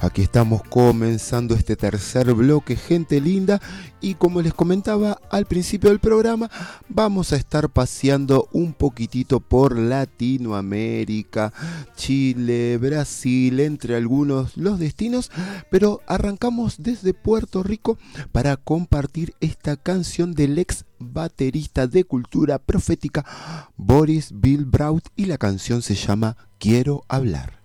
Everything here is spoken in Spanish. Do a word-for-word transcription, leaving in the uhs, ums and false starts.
Aquí estamos comenzando este tercer bloque, gente linda, y como les comentaba al principio del programa, vamos a estar paseando un poquitito por Latinoamérica, Chile, Brasil, entre algunos los destinos, pero arrancamos desde Puerto Rico para compartir esta canción del ex baterista de Cultura Profética, Boris Bill Braut, y la canción se llama Quiero Hablar.